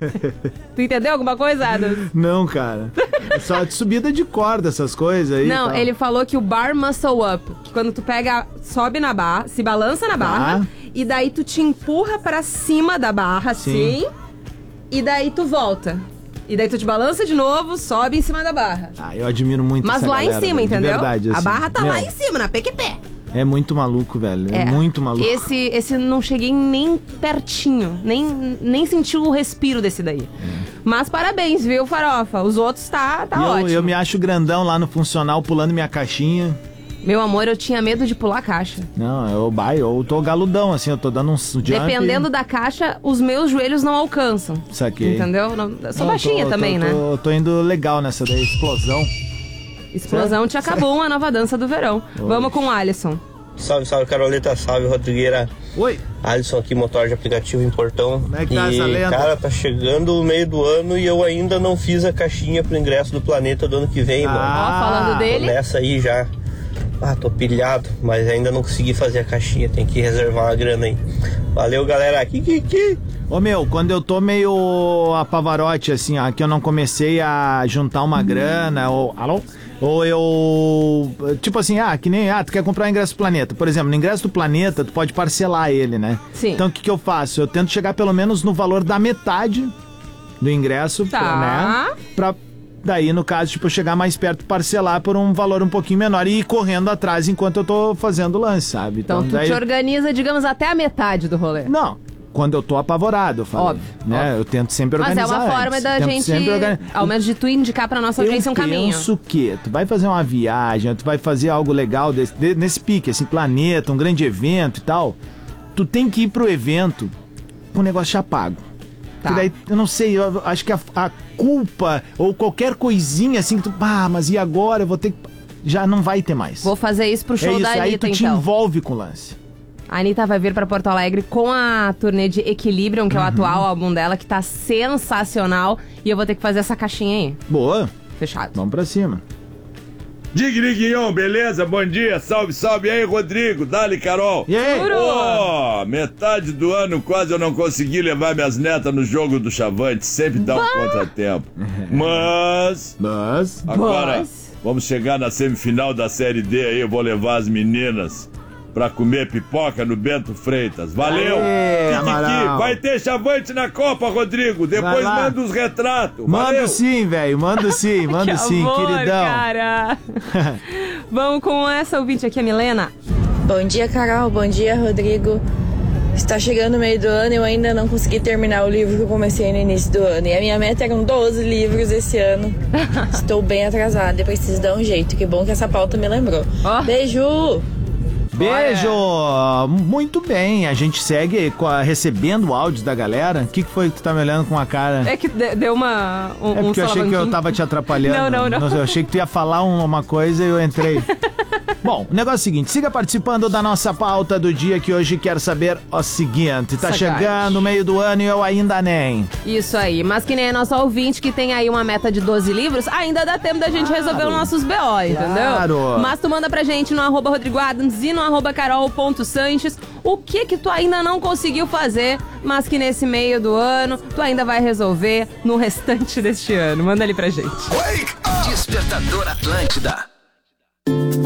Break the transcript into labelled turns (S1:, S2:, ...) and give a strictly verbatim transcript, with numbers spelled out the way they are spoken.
S1: Tu entendeu alguma coisa, Adam?
S2: Não, cara. É só de subida de corda, essas coisas aí.
S1: Não,
S2: tal.
S1: ele falou que o bar muscle up, que quando tu pega, sobe na barra, se balança na barra,
S2: Tá.
S1: e daí tu te empurra pra cima da barra,
S2: Sim.
S1: assim, e daí tu volta. E daí tu te balança de novo, sobe em cima da barra.
S2: Ah, eu admiro muito
S1: Mas
S2: essa
S1: lá
S2: galera,
S1: em cima,
S2: velho, de
S1: entendeu?
S2: verdade,
S1: A
S2: assim.
S1: barra tá
S2: Meu,
S1: lá em cima, na P Q P.
S2: É muito maluco, velho. É, muito maluco.
S1: Esse, esse não cheguei nem pertinho, nem, nem senti o respiro desse daí. Mas parabéns, viu, Farofa? Os outros tá, tá
S2: E eu,
S1: ótimo.
S2: eu me acho grandão lá no funcional, pulando minha caixinha.
S1: Meu amor, eu tinha medo de pular a caixa.
S2: Não, eu, bah, eu tô galudão, assim, eu tô dando um jump.
S1: Dependendo da caixa, os meus joelhos não alcançam.
S2: Saquei.
S1: Entendeu? Não, eu sou
S2: Não,
S1: baixinha
S2: tô-
S1: também,
S2: tô,
S1: né?
S2: Tô, tô indo legal nessa daí, explosão.
S1: Explosão te acabou uma nova dança do verão. Vamos com o Alisson.
S3: Salve, salve, Carolita, salve, Rodrigueira.
S2: Oi.
S3: Alisson aqui, motor de aplicativo em Portão.
S2: Como é que tá
S3: e,
S2: essa lenda?
S3: cara, tá chegando o meio do ano e eu ainda não fiz a caixinha pro ingresso do Planeta do ano que vem, mano.
S2: Ah.
S1: Ó, falando
S3: Tô
S1: dele.
S3: nessa aí já. Ah, tô pilhado, mas ainda não consegui fazer a caixinha, tem que reservar uma grana aí. Valeu, galera. Kikiki.
S2: Ô, meu, quando eu tô meio a Pavarotti, assim, ó, que eu não comecei a juntar uma grana, ou... Alô? Ou eu... Tipo assim, ah, que nem... Ah, tu quer comprar o ingresso do Planeta. Por exemplo, no ingresso do Planeta, tu pode parcelar ele, né?
S1: Sim.
S2: Então, o que que eu faço? Eu tento chegar pelo menos no valor da metade do ingresso,
S1: Tá.
S2: né? Pra... Daí, no caso, tipo, eu chegar mais perto, parcelar por um valor um pouquinho menor e ir correndo atrás enquanto eu tô fazendo o lance, sabe?
S1: Então, tu
S2: daí...
S1: te organiza, digamos, até a metade do rolê.
S2: Não, quando eu tô apavorado, eu falo.
S1: Óbvio,
S2: Né?
S1: óbvio.
S2: Eu tento sempre
S1: Mas
S2: organizar.
S1: é uma forma
S2: antes.
S1: da
S2: Tento
S1: gente,
S2: sempre organi-
S1: ao menos de tu indicar pra nossa audiência um caminho.
S2: Eu penso que tu vai fazer uma viagem, tu vai fazer algo legal desse, de- nesse pique, assim, planeta, um grande evento e tal. Tu tem que ir pro evento com o negócio já pago.
S1: Tá.
S2: Que daí, eu não sei, eu acho que a, a culpa ou qualquer coisinha assim que tu, ah, mas e agora eu vou ter que... Já não vai ter mais.
S1: Vou fazer isso pro show
S2: é isso,
S1: da
S2: aí
S1: Anitta,
S2: tu te
S1: então.
S2: envolve com o lance.
S1: A Anitta vai vir pra Porto Alegre com a turnê de Equilibrium, que é o atual álbum dela, que tá sensacional. E eu vou ter que fazer essa caixinha aí.
S2: Boa,
S1: Fechado.
S2: vamos pra cima.
S4: Digriguinhão, beleza? Bom dia, salve, salve. E aí, Rodrigo? Dali, Carol.
S2: E aí?
S1: Juro?
S4: Ó, metade do ano quase eu não consegui levar minhas netas no jogo do Chavante, sempre dá um contratempo. Mas,
S2: Mas...
S4: agora,
S1: Mas?
S4: vamos chegar na semifinal da Série D aí, eu vou levar as meninas pra comer pipoca no Bento Freitas. Valeu!
S2: Aê,
S4: Kikiki,
S2: Amaral.
S4: vai ter Chavante na Copa, Rodrigo.
S2: Vai
S4: Depois
S2: lá.
S4: manda os retratos.
S2: Mando
S4: Valeu!
S2: sim, velho, mando sim, mando
S1: Que
S2: sim,
S1: amor,
S2: queridão.
S1: cara. Vamos com essa ouvinte aqui, a Milena.
S5: Bom dia, Carol. Bom dia, Rodrigo. Está chegando o meio do ano e eu ainda não consegui terminar o livro que eu comecei no início do ano. E a minha meta eram doze livros esse ano. Estou bem atrasada e preciso dar um jeito. Que bom que essa pauta me lembrou.
S1: Ó.
S5: Beijo!
S2: Beijo! Muito bem, a gente segue com a- recebendo áudios da galera. O que, que foi que tu tá me olhando com a cara?
S1: É que de- deu uma. Um,
S2: É porque eu
S1: um
S2: achei que eu
S1: solavanquinho.
S2: tava te atrapalhando.
S1: Não, não, não.
S2: Eu achei que tu ia falar um- uma coisa e eu entrei. Bom, o negócio é o seguinte, siga participando da nossa pauta do dia que hoje quer saber o seguinte. Tá
S1: Sagaz.
S2: chegando o meio do ano e eu ainda nem.
S1: Isso aí, mas que nem a nossa ouvinte que tem aí uma meta de doze livros, ainda dá tempo da gente
S2: Claro.
S1: resolver os nossos B O, entendeu?
S2: Claro.
S1: Mas tu manda pra gente no arroba Rodrigo Adams e no arroba carol.sanches o que que tu ainda não conseguiu fazer, mas que nesse meio do ano tu ainda vai resolver no restante deste ano. Manda ali pra gente.
S6: Despertador Atlântida.